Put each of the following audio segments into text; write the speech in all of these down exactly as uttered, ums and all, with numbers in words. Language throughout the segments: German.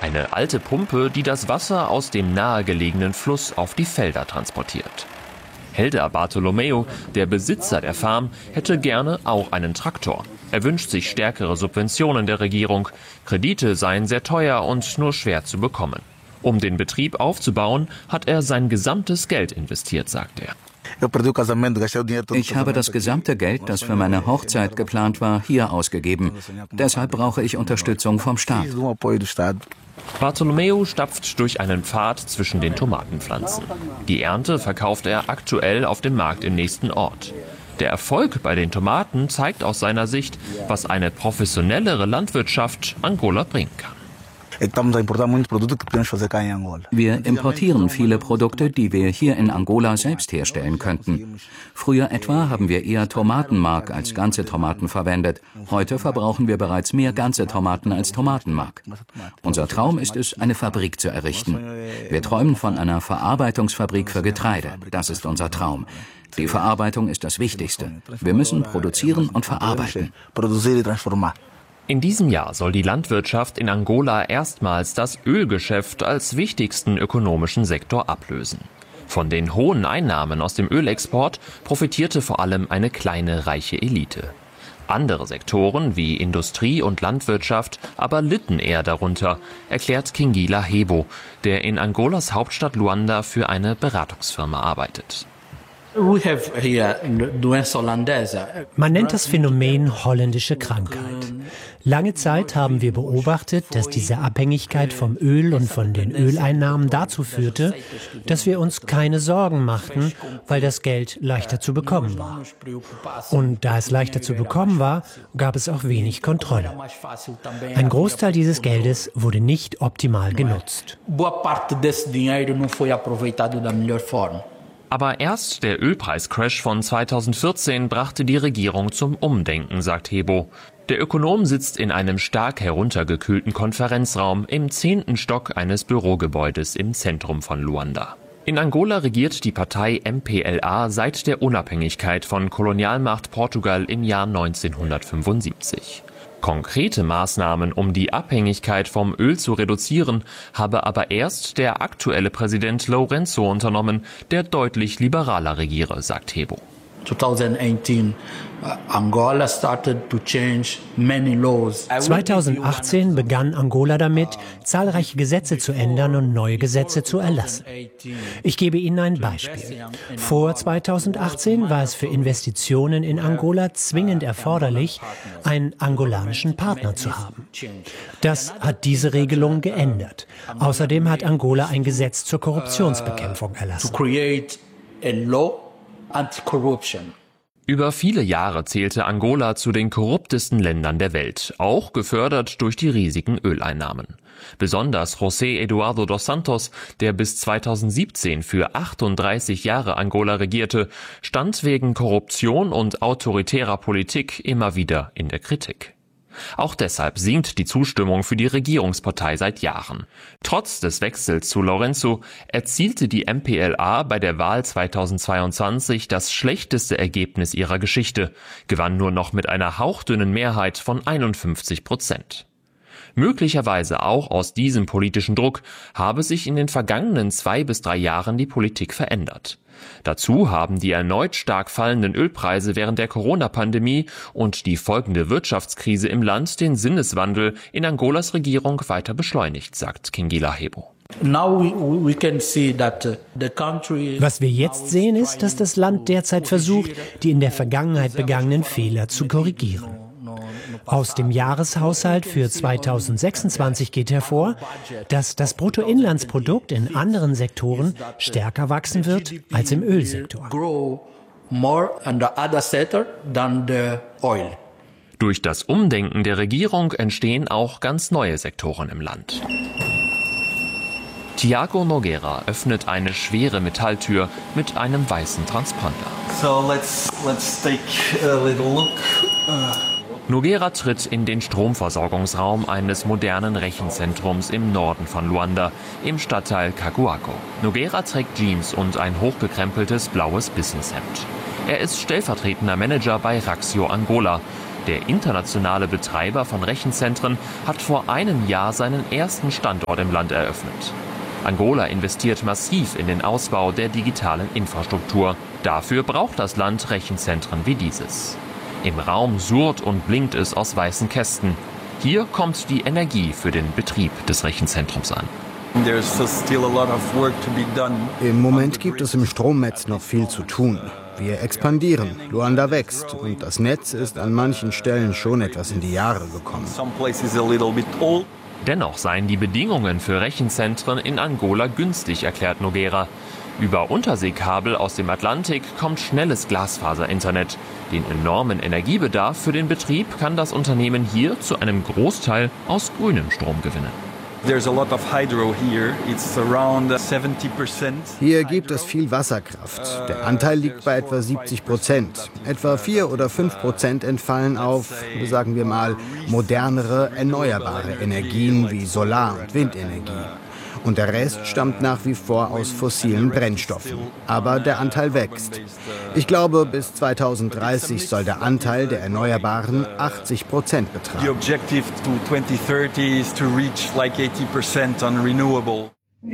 Eine alte Pumpe, die das Wasser aus dem nahegelegenen Fluss auf die Felder transportiert. Helder Bartolomeo, der Besitzer der Farm, hätte gerne auch einen Traktor. Er wünscht sich stärkere Subventionen der Regierung. Kredite seien sehr teuer und nur schwer zu bekommen. Um den Betrieb aufzubauen, hat er sein gesamtes Geld investiert, sagt er. Ich habe das gesamte Geld, das für meine Hochzeit geplant war, hier ausgegeben. Deshalb brauche ich Unterstützung vom Staat. Bartolomeo stapft durch einen Pfad zwischen den Tomatenpflanzen. Die Ernte verkauft er aktuell auf dem Markt im nächsten Ort. Der Erfolg bei den Tomaten zeigt aus seiner Sicht, was eine professionellere Landwirtschaft Angola bringen kann. Wir importieren viele Produkte, die wir hier in Angola selbst herstellen könnten. Früher etwa haben wir eher Tomatenmark als ganze Tomaten verwendet. Heute verbrauchen wir bereits mehr ganze Tomaten als Tomatenmark. Unser Traum ist es, eine Fabrik zu errichten. Wir träumen von einer Verarbeitungsfabrik für Getreide. Das ist unser Traum. Die Verarbeitung ist das Wichtigste. Wir müssen produzieren und verarbeiten. In diesem Jahr soll die Landwirtschaft in Angola erstmals das Ölgeschäft als wichtigsten ökonomischen Sektor ablösen. Von den hohen Einnahmen aus dem Ölexport profitierte vor allem eine kleine, reiche Elite. Andere Sektoren wie Industrie und Landwirtschaft aber litten eher darunter, erklärt Kingila Hebo, der in Angolas Hauptstadt Luanda für eine Beratungsfirma arbeitet. Man nennt das Phänomen holländische Krankheit. Lange Zeit haben wir beobachtet, dass diese Abhängigkeit vom Öl und von den Öleinnahmen dazu führte, dass wir uns keine Sorgen machten, weil das Geld leichter zu bekommen war. Und da es leichter zu bekommen war, gab es auch wenig Kontrolle. Ein Großteil dieses Geldes wurde nicht optimal genutzt. Aber erst der Ölpreiscrash von zweitausendvierzehn brachte die Regierung zum Umdenken, sagt Hebo. Der Ökonom sitzt in einem stark heruntergekühlten Konferenzraum im zehnten Stock eines Bürogebäudes im Zentrum von Luanda. In Angola regiert die Partei M P L A seit der Unabhängigkeit von Kolonialmacht Portugal im Jahr neunzehnhundertfünfundsiebzig. Konkrete Maßnahmen, um die Abhängigkeit vom Öl zu reduzieren, habe aber erst der aktuelle Präsident Lourenço unternommen, der deutlich liberaler regiere, sagt Hebo. zweitausendachtzehn begann Angola damit, zahlreiche Gesetze zu ändern und neue Gesetze zu erlassen. Ich gebe Ihnen ein Beispiel. Vor zweitausendachtzehn war es für Investitionen in Angola zwingend erforderlich, einen angolanischen Partner zu haben. Das hat diese Regelung geändert. Außerdem hat Angola ein Gesetz zur Korruptionsbekämpfung erlassen. Über viele Jahre zählte Angola zu den korruptesten Ländern der Welt, auch gefördert durch die riesigen Öleinnahmen. Besonders José Eduardo dos Santos, der bis zweitausendsiebzehn für achtunddreißig Jahre Angola regierte, stand wegen Korruption und autoritärer Politik immer wieder in der Kritik. Auch deshalb sinkt die Zustimmung für die Regierungspartei seit Jahren. Trotz des Wechsels zu Lourenço erzielte die M P L A bei der Wahl zweitausendzweiundzwanzig das schlechteste Ergebnis ihrer Geschichte, gewann nur noch mit einer hauchdünnen Mehrheit von einundfünfzig Prozent. Möglicherweise auch aus diesem politischen Druck habe sich in den vergangenen zwei bis drei Jahren die Politik verändert. Dazu haben die erneut stark fallenden Ölpreise während der Corona-Pandemie und die folgende Wirtschaftskrise im Land den Sinneswandel in Angolas Regierung weiter beschleunigt, sagt Kingila Hebo. Was wir jetzt sehen, ist, dass das Land derzeit versucht, die in der Vergangenheit begangenen Fehler zu korrigieren. Aus dem Jahreshaushalt für zweitausendsechsundzwanzig geht hervor, dass das Bruttoinlandsprodukt in anderen Sektoren stärker wachsen wird als im Ölsektor. Durch das Umdenken der Regierung entstehen auch ganz neue Sektoren im Land. Tiago Nogueira öffnet eine schwere Metalltür mit einem weißen Transponder. So let's, let's take a little look. Uh Nogueira tritt in den Stromversorgungsraum eines modernen Rechenzentrums im Norden von Luanda, im Stadtteil Kakuako. Nogueira trägt Jeans und ein hochgekrempeltes blaues Businesshemd. Er ist stellvertretender Manager bei Raxio Angola. Der internationale Betreiber von Rechenzentren hat vor einem Jahr seinen ersten Standort im Land eröffnet. Angola investiert massiv in den Ausbau der digitalen Infrastruktur. Dafür braucht das Land Rechenzentren wie dieses. Im Raum surrt und blinkt es aus weißen Kästen. Hier kommt die Energie für den Betrieb des Rechenzentrums an. Im Moment gibt es im Stromnetz noch viel zu tun. Wir expandieren, Luanda wächst und das Netz ist an manchen Stellen schon etwas in die Jahre gekommen. Dennoch seien die Bedingungen für Rechenzentren in Angola günstig, erklärt Nogueira. Über Unterseekabel aus dem Atlantik kommt schnelles Glasfaserinternet. Den enormen Energiebedarf für den Betrieb kann das Unternehmen hier zu einem Großteil aus grünem Strom gewinnen. Hier gibt es viel Wasserkraft. Der Anteil liegt bei etwa siebzig Prozent. Etwa vier oder fünf Prozent entfallen auf, sagen wir mal, modernere, erneuerbare Energien wie Solar- und Windenergie. Und der Rest stammt nach wie vor aus fossilen Brennstoffen. Aber der Anteil wächst. Ich glaube, bis zweitausenddreißig soll der Anteil der Erneuerbaren achtzig Prozent betragen. The objective to twenty thirty is to reach like eighty percent on renewable.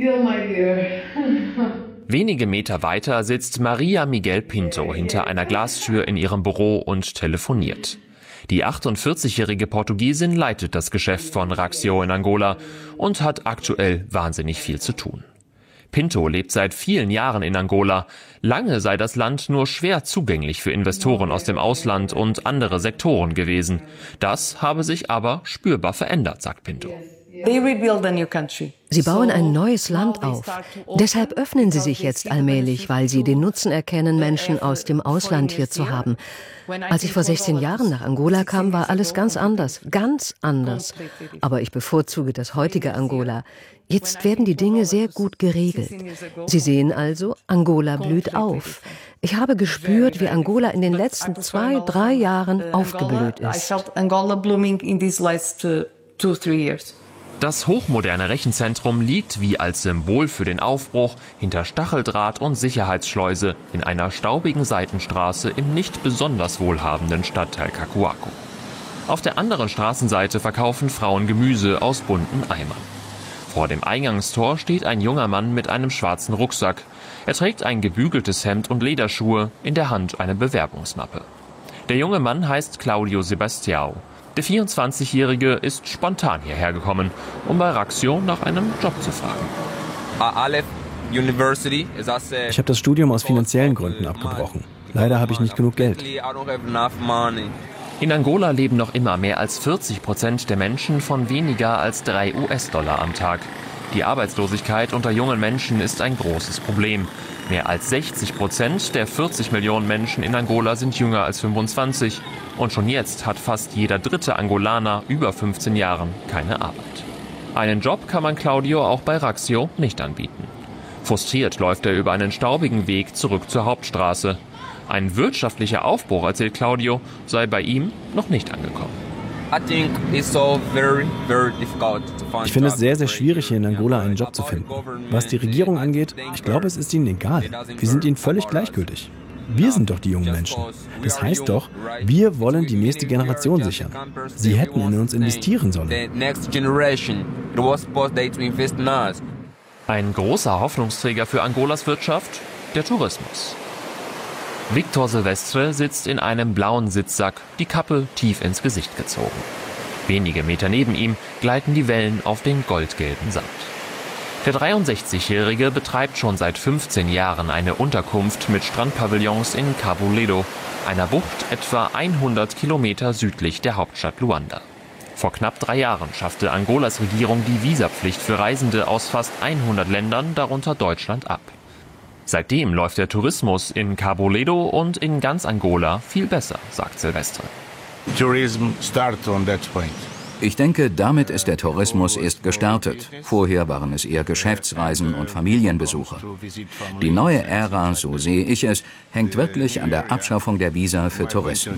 Wenige Meter weiter sitzt Maria Miguel Pinto hinter einer Glastür in ihrem Büro und telefoniert. Die achtundvierzigjährige Portugiesin leitet das Geschäft von Raxio in Angola und hat aktuell wahnsinnig viel zu tun. Pinto lebt seit vielen Jahren in Angola. Lange sei das Land nur schwer zugänglich für Investoren aus dem Ausland und andere Sektoren gewesen. Das habe sich aber spürbar verändert, sagt Pinto. Sie bauen ein neues Land auf. Deshalb öffnen sie sich jetzt allmählich, weil sie den Nutzen erkennen, Menschen aus dem Ausland hier zu haben. Als ich vor sechzehn Jahren nach Angola kam, war alles ganz anders, ganz anders. Aber ich bevorzuge das heutige Angola. Jetzt werden die Dinge sehr gut geregelt. Sie sehen also, Angola blüht auf. Ich habe gespürt, wie Angola in den letzten zwei, drei Jahren aufgeblüht ist. Das hochmoderne Rechenzentrum liegt wie als Symbol für den Aufbruch hinter Stacheldraht und Sicherheitsschleuse in einer staubigen Seitenstraße im nicht besonders wohlhabenden Stadtteil Kakuako. Auf der anderen Straßenseite verkaufen Frauen Gemüse aus bunten Eimern. Vor dem Eingangstor steht ein junger Mann mit einem schwarzen Rucksack. Er trägt ein gebügeltes Hemd und Lederschuhe, in der Hand eine Bewerbungsmappe. Der junge Mann heißt Claudio Sebastião. Der vierundzwanzigjährige ist spontan hierher gekommen, um bei Raxio nach einem Job zu fragen. Ich habe das Studium aus finanziellen Gründen abgebrochen. Leider habe ich nicht genug Geld. In Angola leben noch immer mehr als vierzig Prozent der Menschen von weniger als drei US-Dollar am Tag. Die Arbeitslosigkeit unter jungen Menschen ist ein großes Problem. Mehr als sechzig Prozent der vierzig Millionen Menschen in Angola sind jünger als fünfundzwanzig. Und schon jetzt hat fast jeder dritte Angolaner über fünfzehn Jahren keine Arbeit. Einen Job kann man Claudio auch bei Raxio nicht anbieten. Frustriert läuft er über einen staubigen Weg zurück zur Hauptstraße. Ein wirtschaftlicher Aufbruch, erzählt Claudio, sei bei ihm noch nicht angekommen. Ich finde es sehr, sehr schwierig, hier in Angola einen Job zu finden. Was die Regierung angeht, ich glaube, es ist ihnen egal. Wir sind ihnen völlig gleichgültig. Wir sind doch die jungen Menschen. Das heißt doch, wir wollen die nächste Generation sichern. Sie hätten in uns investieren sollen. Ein großer Hoffnungsträger für Angolas Wirtschaft? Der Tourismus. Victor Silvestre sitzt in einem blauen Sitzsack, die Kappe tief ins Gesicht gezogen. Wenige Meter neben ihm gleiten die Wellen auf den goldgelben Sand. Der dreiundsechzigjährige betreibt schon seit fünfzehn Jahren eine Unterkunft mit Strandpavillons in Cabo Ledo, einer Bucht etwa hundert Kilometer südlich der Hauptstadt Luanda. Vor knapp drei Jahren schaffte Angolas Regierung die Visapflicht für Reisende aus fast hundert Ländern, darunter Deutschland, ab. Seitdem läuft der Tourismus in Cabo Ledo und in ganz Angola viel besser, sagt Silvestre. Ich denke, damit ist der Tourismus erst gestartet. Vorher waren es eher Geschäftsreisen und Familienbesuche. Die neue Ära, so sehe ich es, hängt wirklich an der Abschaffung der Visa für Touristen.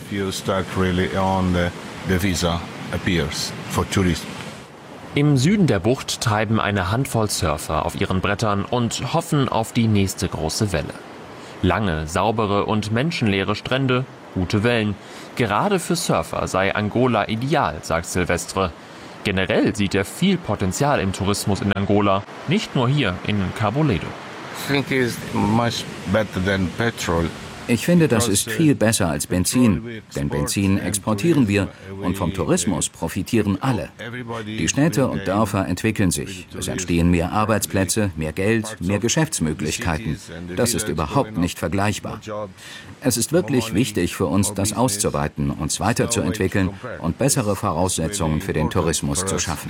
Im Süden der Bucht treiben eine Handvoll Surfer auf ihren Brettern und hoffen auf die nächste große Welle. Lange, saubere und menschenleere Strände gute Wellen. Gerade für Surfer sei Angola ideal, sagt Silvestre. Generell sieht er viel Potenzial im Tourismus in Angola, nicht nur hier in Cabo Ledo. Ich finde, das ist viel besser als Benzin, denn Benzin exportieren wir und vom Tourismus profitieren alle. Die Städte und Dörfer entwickeln sich, es entstehen mehr Arbeitsplätze, mehr Geld, mehr Geschäftsmöglichkeiten. Das ist überhaupt nicht vergleichbar. Es ist wirklich wichtig für uns, das auszuweiten, uns weiterzuentwickeln und bessere Voraussetzungen für den Tourismus zu schaffen.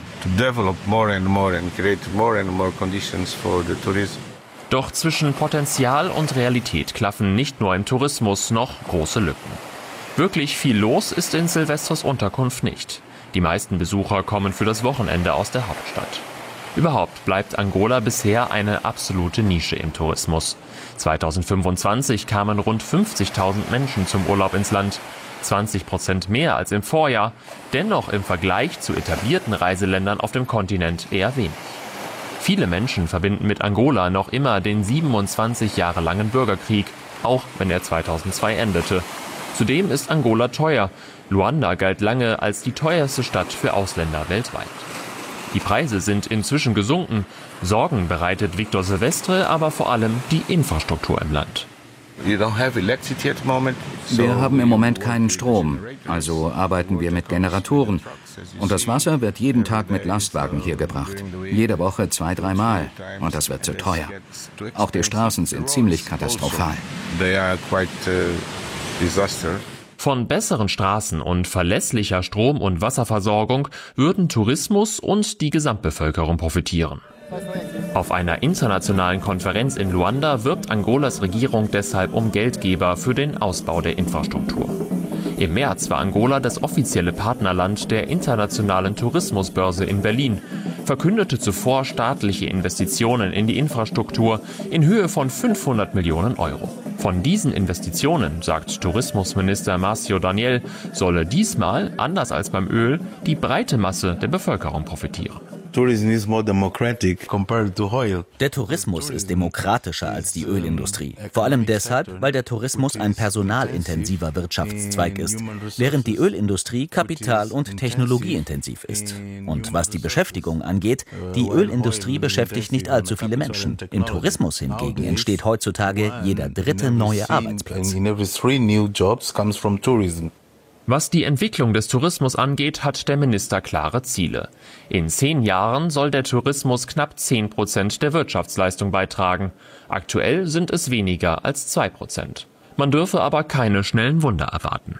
Doch zwischen Potenzial und Realität klaffen nicht nur im Tourismus noch große Lücken. Wirklich viel los ist in Silvestres Unterkunft nicht. Die meisten Besucher kommen für das Wochenende aus der Hauptstadt. Überhaupt bleibt Angola bisher eine absolute Nische im Tourismus. zweitausendfünfundzwanzig kamen rund fünfzigtausend Menschen zum Urlaub ins Land. zwanzig Prozent mehr als im Vorjahr. Dennoch im Vergleich zu etablierten Reiseländern auf dem Kontinent eher wenig. Viele Menschen verbinden mit Angola noch immer den siebenundzwanzig Jahre langen Bürgerkrieg, auch wenn er zweitausendzwei endete. Zudem ist Angola teuer. Luanda galt lange als die teuerste Stadt für Ausländer weltweit. Die Preise sind inzwischen gesunken. Sorgen bereitet Victor Silvestre aber vor allem die Infrastruktur im Land. Wir haben im Moment keinen Strom, also arbeiten wir mit Generatoren. Und das Wasser wird jeden Tag mit Lastwagen hier gebracht. Jede Woche zwei, dreimal. Und das wird zu teuer. Auch die Straßen sind ziemlich katastrophal. Von besseren Straßen und verlässlicher Strom- und Wasserversorgung würden Tourismus und die Gesamtbevölkerung profitieren. Auf einer internationalen Konferenz in Luanda wirbt Angolas Regierung deshalb um Geldgeber für den Ausbau der Infrastruktur. Im März war Angola das offizielle Partnerland der Internationalen Tourismusbörse in Berlin, verkündete zuvor staatliche Investitionen in die Infrastruktur in Höhe von fünfhundert Millionen Euro. Von diesen Investitionen, sagt Tourismusminister Márcio Daniel, solle diesmal, anders als beim Öl, die breite Masse der Bevölkerung profitieren. Der Tourismus ist demokratischer als die Ölindustrie. Vor allem deshalb, weil der Tourismus ein personalintensiver Wirtschaftszweig ist, während die Ölindustrie kapital- und technologieintensiv ist. Und was die Beschäftigung angeht, die Ölindustrie beschäftigt nicht allzu viele Menschen. Im Tourismus hingegen entsteht heutzutage jeder dritte neue Arbeitsplatz. Was die Entwicklung des Tourismus angeht, hat der Minister klare Ziele. In zehn Jahren soll der Tourismus knapp zehn Prozent der Wirtschaftsleistung beitragen. Aktuell sind es weniger als zwei Prozent. Man dürfe aber keine schnellen Wunder erwarten.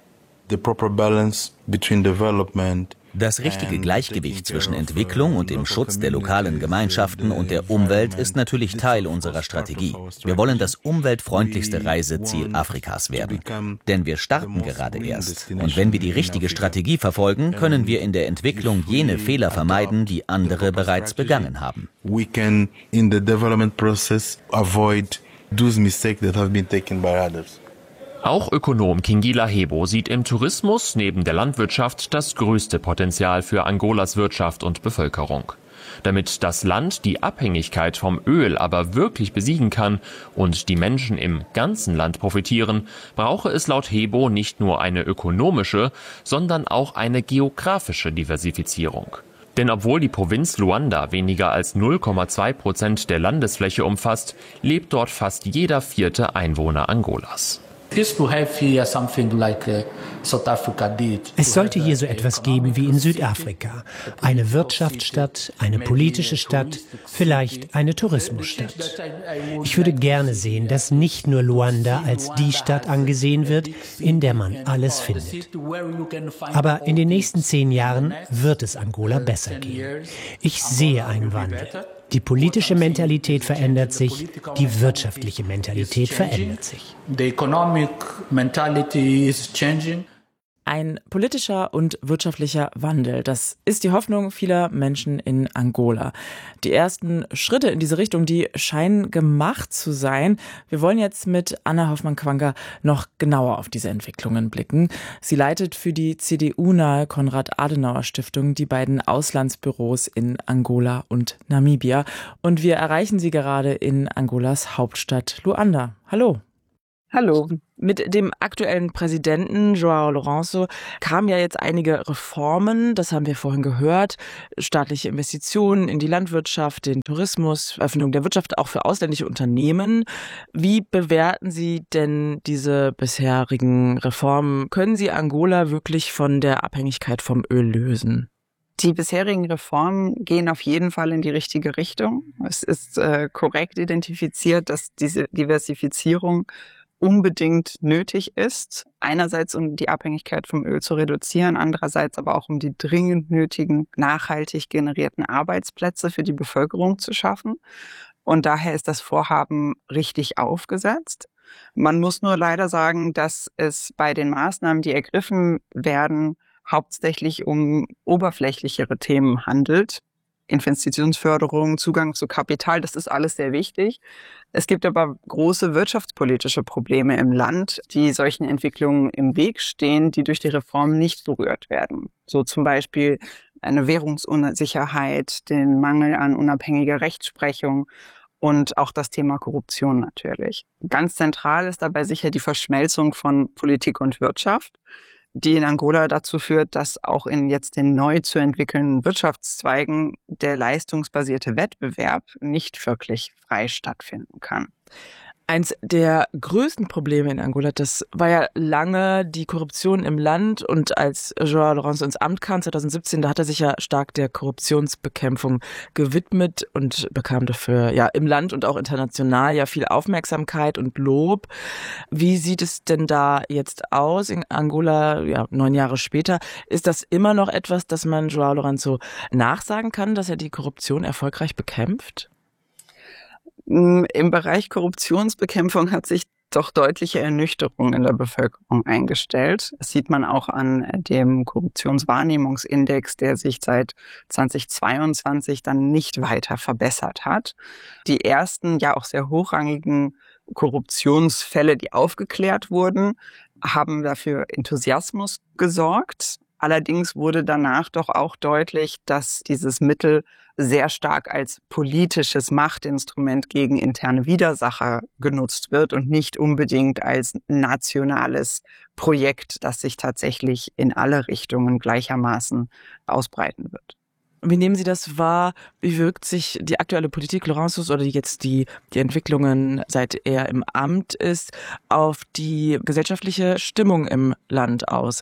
Das richtige Gleichgewicht zwischen Entwicklung und dem Schutz der lokalen Gemeinschaften und der Umwelt ist natürlich Teil unserer Strategie. Wir wollen das umweltfreundlichste Reiseziel Afrikas werden. Denn wir starten gerade erst. Und wenn wir die richtige Strategie verfolgen, können wir in der Entwicklung jene Fehler vermeiden, die andere bereits begangen haben. We can in the development process avoid those mistakes that have been taken by others. Auch Ökonom Kingila Hebo sieht im Tourismus neben der Landwirtschaft das größte Potenzial für Angolas Wirtschaft und Bevölkerung. Damit das Land die Abhängigkeit vom Öl aber wirklich besiegen kann und die Menschen im ganzen Land profitieren, brauche es laut Hebo nicht nur eine ökonomische, sondern auch eine geografische Diversifizierung. Denn obwohl die Provinz Luanda weniger als null Komma zwei Prozent der Landesfläche umfasst, lebt dort fast jeder vierte Einwohner Angolas. Es sollte hier so etwas geben wie in Südafrika. Eine Wirtschaftsstadt, eine politische Stadt, vielleicht eine Tourismusstadt. Ich würde gerne sehen, dass nicht nur Luanda als die Stadt angesehen wird, in der man alles findet. Aber in den nächsten zehn Jahren wird es Angola besser gehen. Ich sehe einen Wandel. Die politische Mentalität verändert sich, die wirtschaftliche Mentalität verändert sich. Ein politischer und wirtschaftlicher Wandel, das ist die Hoffnung vieler Menschen in Angola. Die ersten Schritte in diese Richtung, die scheinen gemacht zu sein. Wir wollen jetzt mit Anna Hoffmann-Quanker noch genauer auf diese Entwicklungen blicken. Sie leitet für die C D U-nahe Konrad-Adenauer-Stiftung die beiden Auslandsbüros in Angola und Namibia. Und wir erreichen sie gerade in Angolas Hauptstadt Luanda. Hallo. Hallo. Mit dem aktuellen Präsidenten João Lourenço kamen ja jetzt einige Reformen, das haben wir vorhin gehört, staatliche Investitionen in die Landwirtschaft, den Tourismus, Öffnung der Wirtschaft auch für ausländische Unternehmen. Wie bewerten Sie denn diese bisherigen Reformen? Können Sie Angola wirklich von der Abhängigkeit vom Öl lösen? Die bisherigen Reformen gehen auf jeden Fall in die richtige Richtung. Es ist äh, korrekt identifiziert, dass diese Diversifizierung unbedingt nötig ist. Einerseits, um die Abhängigkeit vom Öl zu reduzieren, andererseits aber auch, um die dringend nötigen, nachhaltig generierten Arbeitsplätze für die Bevölkerung zu schaffen. Und daher ist das Vorhaben richtig aufgesetzt. Man muss nur leider sagen, dass es bei den Maßnahmen, die ergriffen werden, hauptsächlich um oberflächlichere Themen handelt. Investitionsförderung, Zugang zu Kapital, das ist alles sehr wichtig. Es gibt aber große wirtschaftspolitische Probleme im Land, die solchen Entwicklungen im Weg stehen, die durch die Reform nicht berührt werden. So zum Beispiel eine Währungsunsicherheit, den Mangel an unabhängiger Rechtsprechung und auch das Thema Korruption natürlich. Ganz zentral ist dabei sicher die Verschmelzung von Politik und Wirtschaft, die in Angola dazu führt, dass auch in jetzt den neu zu entwickelnden Wirtschaftszweigen der leistungsbasierte Wettbewerb nicht wirklich frei stattfinden kann. Eins der größten Probleme in Angola, das war ja lange die Korruption im Land. Und als João Lourenço ins Amt kam, zwanzig siebzehn, da hat er sich ja stark der Korruptionsbekämpfung gewidmet und bekam dafür ja im Land und auch international ja viel Aufmerksamkeit und Lob. Wie sieht es denn da jetzt aus in Angola, ja, neun Jahre später? Ist das immer noch etwas, das man João Lourenço nachsagen kann, dass er die Korruption erfolgreich bekämpft? Im Bereich Korruptionsbekämpfung hat sich doch deutliche Ernüchterung in der Bevölkerung eingestellt. Das sieht man auch an dem Korruptionswahrnehmungsindex, der sich seit zweitausendzweiundzwanzig dann nicht weiter verbessert hat. Die ersten, ja auch sehr hochrangigen Korruptionsfälle, die aufgeklärt wurden, haben dafür Enthusiasmus gesorgt. Allerdings wurde danach doch auch deutlich, dass dieses Mittel sehr stark als politisches Machtinstrument gegen interne Widersacher genutzt wird und nicht unbedingt als nationales Projekt, das sich tatsächlich in alle Richtungen gleichermaßen ausbreiten wird. Wie nehmen Sie das wahr? Wie wirkt sich die aktuelle Politik Lourenços oder jetzt die, die Entwicklungen, seit er im Amt ist, auf die gesellschaftliche Stimmung im Land aus?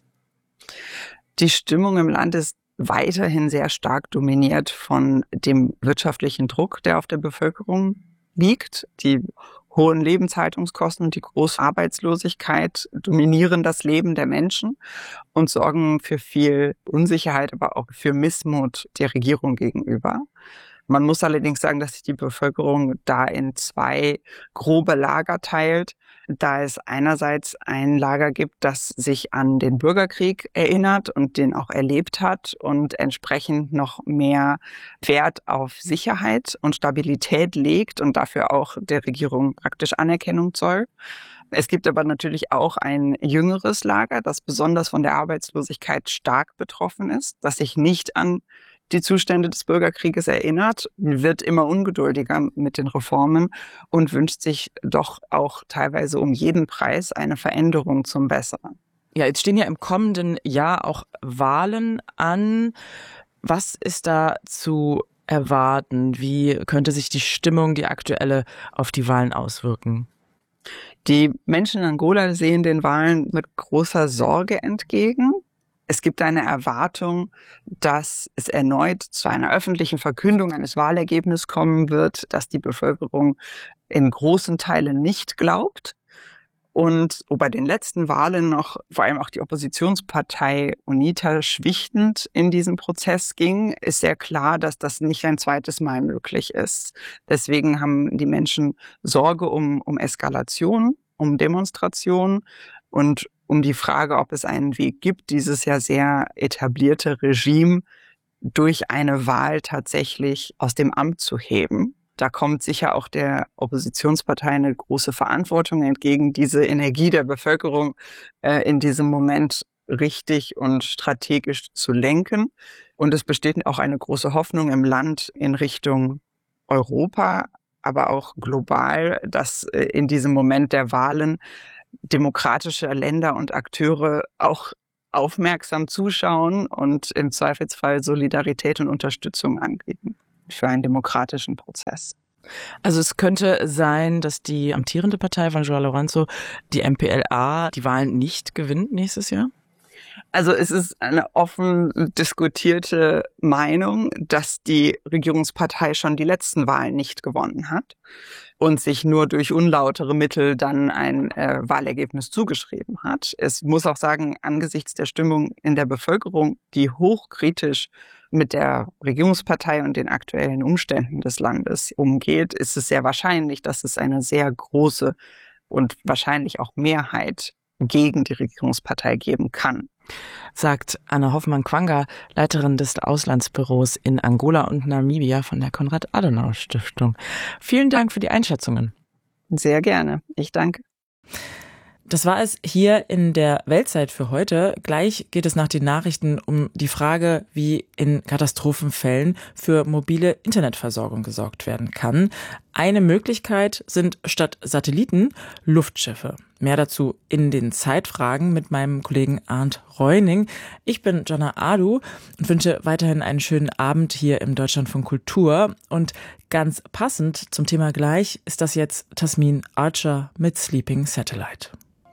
Die Stimmung im Land ist weiterhin sehr stark dominiert von dem wirtschaftlichen Druck, der auf der Bevölkerung liegt. Die hohen Lebenshaltungskosten und die große Arbeitslosigkeit dominieren das Leben der Menschen und sorgen für viel Unsicherheit, aber auch für Missmut der Regierung gegenüber. Man muss allerdings sagen, dass sich die Bevölkerung da in zwei grobe Lager teilt, da es einerseits ein Lager gibt, das sich an den Bürgerkrieg erinnert und den auch erlebt hat und entsprechend noch mehr Wert auf Sicherheit und Stabilität legt und dafür auch der Regierung praktisch Anerkennung zollt. Es gibt aber natürlich auch ein jüngeres Lager, das besonders von der Arbeitslosigkeit stark betroffen ist, das sich nicht an die Zustände des Bürgerkrieges erinnert, wird immer ungeduldiger mit den Reformen und wünscht sich doch auch teilweise um jeden Preis eine Veränderung zum Besseren. Ja, jetzt stehen ja im kommenden Jahr auch Wahlen an. Was ist da zu erwarten? Wie könnte sich die Stimmung, die aktuelle, auf die Wahlen auswirken? Die Menschen in Angola sehen den Wahlen mit großer Sorge entgegen. Es gibt eine Erwartung, dass es erneut zu einer öffentlichen Verkündung eines Wahlergebnisses kommen wird, das die Bevölkerung in großen Teilen nicht glaubt. Und wo bei den letzten Wahlen noch vor allem auch die Oppositionspartei UNITA schwichtend in diesen Prozess ging, ist sehr klar, dass das nicht ein zweites Mal möglich ist. Deswegen haben die Menschen Sorge um, um Eskalation, um Demonstration und um die Frage, ob es einen Weg gibt, dieses ja sehr etablierte Regime durch eine Wahl tatsächlich aus dem Amt zu heben. Da kommt sicher auch der Oppositionspartei eine große Verantwortung entgegen, diese Energie der Bevölkerung äh, in diesem Moment richtig und strategisch zu lenken. Und es besteht auch eine große Hoffnung im Land in Richtung Europa, aber auch global, dass äh, in diesem Moment der Wahlen demokratische Länder und Akteure auch aufmerksam zuschauen und im Zweifelsfall Solidarität und Unterstützung anbieten für einen demokratischen Prozess. Also es könnte sein, dass die amtierende Partei von João Lourenço, die M P L A, die Wahlen nicht gewinnt nächstes Jahr? Also es ist eine offen diskutierte Meinung, dass die Regierungspartei schon die letzten Wahlen nicht gewonnen hat und sich nur durch unlautere Mittel dann ein äh, Wahlergebnis zugeschrieben hat. Es muss auch sagen, angesichts der Stimmung in der Bevölkerung, die hochkritisch mit der Regierungspartei und den aktuellen Umständen des Landes umgeht, ist es sehr wahrscheinlich, dass es eine sehr große und wahrscheinlich auch Mehrheit gegen die Regierungspartei geben kann. Sagt Anne Hoffmann-Quanga, Leiterin des Auslandsbüros in Angola und Namibia von der Konrad-Adenauer-Stiftung. Vielen Dank für die Einschätzungen. Sehr gerne. Ich danke. Das war es hier in der Weltzeit für heute. Gleich geht es nach den Nachrichten um die Frage, wie in Katastrophenfällen für mobile Internetversorgung gesorgt werden kann. Eine Möglichkeit sind statt Satelliten Luftschiffe. Mehr dazu in den Zeitfragen mit meinem Kollegen Arndt Reuning. Ich bin Jonna Adu und wünsche weiterhin einen schönen Abend hier im Deutschlandfunk Kultur. Und ganz passend zum Thema gleich ist das jetzt Tasmin Archer mit Sleeping Satellite.